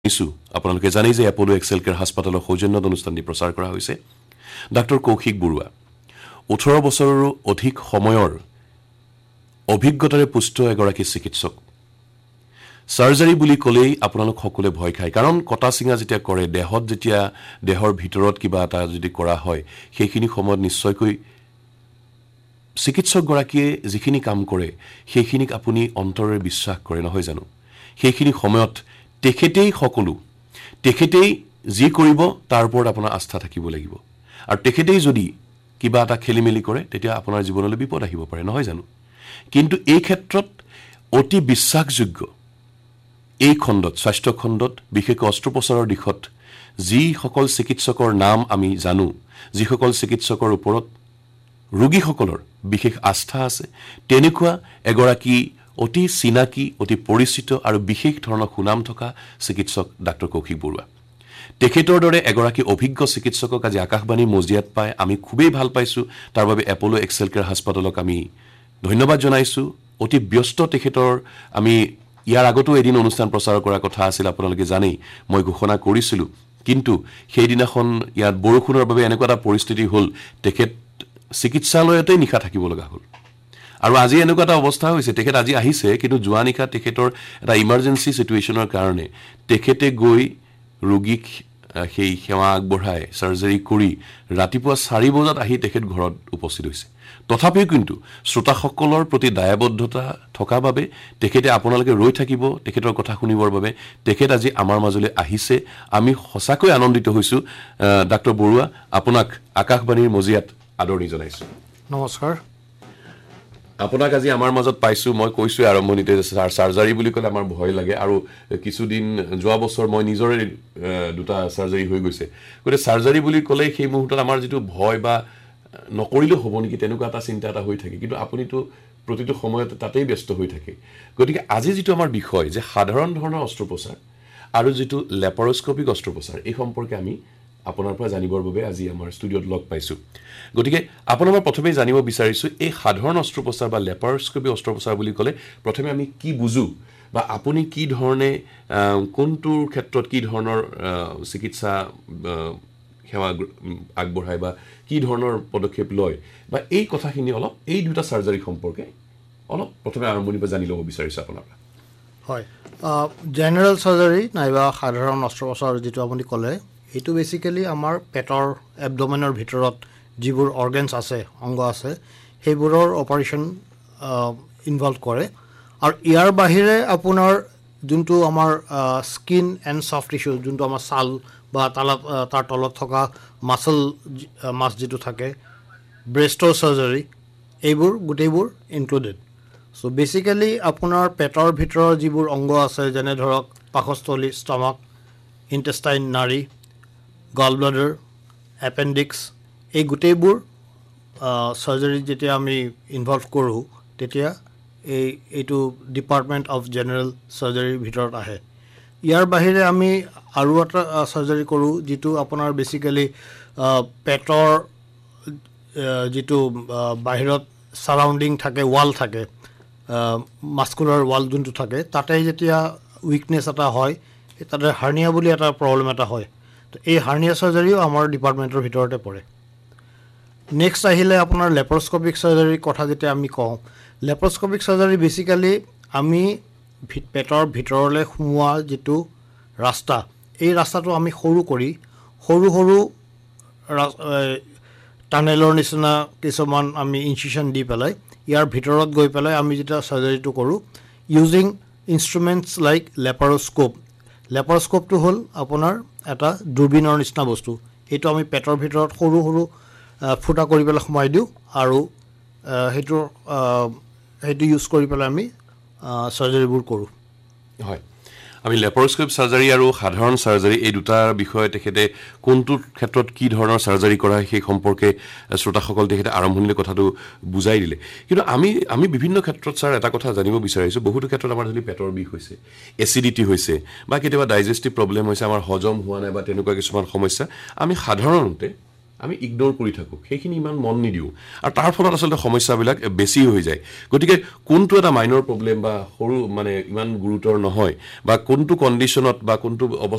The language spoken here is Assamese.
নিছো আপোনালোকে জানে যে এপোলো এক্সেল কেয়াৰ হাস্পাতালৰ সৌজন্যত অনুষ্ঠানটি প্ৰচাৰ কৰা হৈছে ডাক্তৰ কৌশিক বৰুৱা 18 বছৰৰো অধিক সময়ৰ অভিজ্ঞতাৰে পুষ্ট এগৰাকী চিকিৎসক সাৰ্জাৰী বুলি ক'লেই আপোনালোক সকলোৱে ভয় খায় কাৰণ কটা সিঙা যেতিয়া কৰে দেহত যেতিয়া দেহৰ ভিতৰত কিবা এটা যদি কৰা হয় সেইখিনি সময়ত নিশ্চয়কৈ চিকিৎসক গৰাকীয়ে যিখিনি কাম কৰে সেইখিনিক আপুনি অন্তৰেৰে বিশ্বাস কৰে নহয় জানো সেইখিনি সময়ত তেখেতেই যি কৰিব তাৰ ওপৰত আপোনাৰ আস্থা থাকিব লাগিব আৰু তেখেতেই যদি কিবা এটা খেলিমেলি কৰে তেতিয়া আপোনাৰ জীৱনলৈ বিপদ আহিব পাৰে নহয় জানো কিন্তু এই ক্ষেত্ৰত অতি বিশ্বাসযোগ্য এই খণ্ডত স্বাস্থ্য খণ্ডত বিশেষকৈ অস্ত্ৰোপচাৰৰ দিশত যি সকল চিকিৎসকৰ নাম আমি জানো যি সকল চিকিৎসকৰ ওপৰত ৰোগীসকলৰ বিশেষ আস্থা আছে তেনেকুৱা এগৰাকী অতি চিনাকি অতি পৰিচিত আৰু বিশেষ ধৰণৰ সুনাম থকা চিকিৎসক ডাক্তৰ কৌশিক বৰুৱা তেখেতৰ দৰে এগৰাকী অভিজ্ঞ চিকিৎসকক আজি আকাশবাণীৰ মজিয়াত পায় আমি খুবেই ভাল পাইছো তাৰ বাবে এপোলো এক্সেল কেয়াৰ হাস্পাতালক আমি ধন্যবাদ জনাইছো অতি ব্যস্ত তেখেতৰ আমি ইয়াৰ আগতো এদিন অনুষ্ঠান প্ৰচাৰ কৰাৰ কথা আছিল আপোনালোকে জানেই মই ঘোষণা কৰিছিলো কিন্তু সেই দিনাখন ইয়াত বৰষুণৰ বাবে এনেকুৱা এটা পৰিস্থিতি হ'ল তেখেত চিকিৎসালয়তে নিখা থাকিব লগা হ'ল আৰু আজি এনেকুৱা এটা অৱস্থা হৈছে তেখেত আজি আহিছে কিন্তু যোৱা নিশা তেখেতৰ এটা ইমাৰ্জেন্সি সিচুৱেচনৰ কাৰণে তেখেতে গৈ ৰোগীক সেই সেৱা আগবঢ়াই সাৰ্জাৰী কৰি ৰাতিপুৱা 4 বজাত আহি তেখেত ঘৰত উপস্থিত হৈছে তথাপিও কিন্তু শ্ৰোতাসকলৰ প্ৰতি দায়বদ্ধতা থকা বাবে তেখেতে আপোনালোকে ৰৈ থাকিব তেখেতৰ কথা শুনিবৰ বাবে তেখেত আজি আমাৰ মাজলৈ আহিছে আমি সঁচাকৈ আনন্দিত হৈছো ডাক্তৰ বৰুৱা আপোনাক আকাশবাণীৰ মজিয়াত আদৰণি জনাইছো নমস্কাৰ আপোনাক আজি আমাৰ মাজত পাইছো মই কৈছো আৰম্ভণিতে সাৰ্জাৰী বুলি ক'লে আমাৰ ভয় লাগে আৰু কিছুদিন যোৱা বছৰ মই নিজৰে দুটা সাৰ্জাৰী হৈ গৈছে গতে সাৰ্জাৰী বুলি ক'লে সেই মুহূৰ্তত আমাৰ যেটো ভয় বা নকৰিলে হ'ব নেকি তেনেকুৱা এটা চিন্তা এটা হৈ থাকে কিন্তু আপুনিতো প্ৰতিটো সময়তে তাতেই ব্যস্ত হৈ থাকে গতিকে আজি যেটো আমাৰ বিষয় যে সাধাৰণ ধৰণৰ অস্ত্ৰোপচাৰ আৰু যেটো লেপাৰোস্কোপিক অস্ত্ৰোপচাৰ এই সম্পৰ্কে আমি আপোনাৰ পৰা জানিবৰ বাবে আজি আমাৰ ষ্টুডিঅত লগ পাইছো গতিকে আপোনাৰ প্ৰথমে জানিব বিচাৰিছো এই সাধাৰণ অস্ত্ৰোপচাৰ বা লেপাৰোস্কোপিক অস্ত্ৰোপচাৰ বুলি ক'লে প্ৰথমে আমি কি বুজো বা আপুনি কি ধৰণে কোনটোৰ ক্ষেত্ৰত কি ধৰণৰ চিকিৎসা সেৱা আগবঢ়ায় বা কি ধৰণৰ পদক্ষেপ লয় বা এই কথাখিনি অলপ এই দুটা সাৰ্জাৰী সম্পৰ্কে অলপ প্ৰথমে আৰম্ভণিৰ পৰা জানি ল'ব বিচাৰিছো আপোনাৰ পৰা হয় জেনাৰেল সাৰ্জাৰী নাইবা সাধাৰণ অস্ত্ৰোপচাৰ যেটো আপুনি ক'লে এইটো বেসিক্যালি আমাৰ পেটৰ এবডোমেনৰ ভিতৰত যিবোৰ অৰ্গানছ আছে অংগ আছে সেইবোৰৰ অপাৰেশ্যন ইনভলভ কৰে আৰু ইয়াৰ বাহিৰে আপোনাৰ যোনটো আমাৰ স্কিন এণ্ড সফট টিস্যু যোনটো আমাৰ ছাল বা তাৰ তলত থকা মাছ যেটো থাকে ব্ৰেষ্টৰ সাৰ্জাৰী এইবোৰ গোটেইবোৰ ইনক্লুডেড সো বেসিক্যালি আপোনাৰ পেটৰ ভিতৰৰ যিবোৰ অংগ আছে যেনে ধৰক পাকস্থলী ষ্টমাক ইন্টেষ্টাইন নাৰী গল ব্লাডাৰ এপেণ্ডিক্স এই গোটেইবোৰ সাৰ্জাৰী যেতিয়া আমি ইনভলভ কৰোঁ তেতিয়া এইটো ডিপাৰ্টমেণ্ট অফ জেনাৰেল সাৰ্জাৰীৰ ভিতৰত আহে ইয়াৰ বাহিৰে আমি আৰু এটা সাৰ্জাৰী কৰোঁ যিটো আপোনাৰ বেসিক্যালি পেটৰ যিটো বাহিৰত সাৰাউণ্ডিং থাকে ৱাল থাকে মাস্কুলাৰ ৱাল যোনটো থাকে তাতে যেতিয়া উইকনেছ এটা হয় তাতে হাৰ্নিয়া বুলি এটা প্ৰব্লেম এটা হয় তো এই হাৰ্নিয়া সাৰ্জাৰীও আমাৰ ডিপাৰ্টমেণ্টৰ ভিতৰতে পৰে নেক্সট আহিলে আপোনাৰ লেপাৰোস্কোপিক সাৰ্জাৰীৰ কথা যেতিয়া আমি কওঁ লেপাৰোস্কোপিক সাৰ্জাৰী বেসিক্যালি আমি পেটৰ ভিতৰলৈ সোমোৱা যিটো ৰাস্তা এই ৰাস্তাটো আমি সৰু কৰি সৰু টানেলৰ নিচিনা কিছুমান আমি ইনচিশ্যন দি পেলাই ইয়াৰ ভিতৰত গৈ পেলাই আমি যেতিয়া সাৰ্জাৰীটো কৰোঁ ইউজিং ইনষ্ট্ৰুমেণ্টছ লাইক লেপাৰোস্কোপটো হ'ল আপোনাৰ এটা দূৰবীনৰ নিচিনা বস্তু এইটো আমি পেটৰ ভিতৰত সৰু ফুটা কৰি পেলাই সোমাই দিওঁ আৰু সেইটো ইউজ কৰি পেলাই আমি সাৰ্জাৰীবোৰ কৰোঁ হয় আমি লেপাৰোস্কোপ সাৰ্জাৰী আৰু সাধাৰণ সাৰ্জাৰী এই দুটাৰ বিষয়ে তেখেতে কোনটো ক্ষেত্ৰত কি ধৰণৰ সাৰ্জাৰী কৰা সেই সম্পৰ্কে শ্ৰোতাসকল তেখেতে আৰম্ভণিলৈ কথাটো বুজাই দিলে কিন্তু আমি বিভিন্ন ক্ষেত্ৰত স্যাৰ এটা কথা জানিব বিচাৰিছো বহুতো ক্ষেত্ৰত আমাৰ যদি পেটৰ বিষ হৈছে এচিডিটি হৈছে বা কেতিয়াবা ডাইজেষ্টিভ প্ৰব্লেম হৈছে আমাৰ হজম হোৱা নাই বা তেনেকুৱা কিছুমান সমস্যা আমি সাধাৰণতে আমি ইগনোৰ কৰি থাকো সেইখিনি ইমান মন নিদিও আৰু তাৰ ফলত আসলে সমস্যাবিলাক বেছি হৈ যায় গতিকে কোনটো এটা মাইনৰ প্ৰব্লেম বা সৰু মানে ইমান গুৰুতৰ নহয় বা কোনটো কন্ডিশনত বা কোনটো